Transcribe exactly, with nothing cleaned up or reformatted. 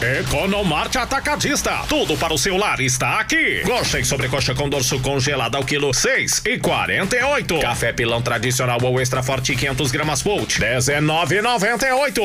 Economarte Atacadista. Tudo para o seu lar está aqui. Coxa e sobrecoxa com dorso congelado ao quilo seis e quarenta e oito. Café pilão tradicional ou extra forte quinhentos gramas Volt dezenove e noventa e oito.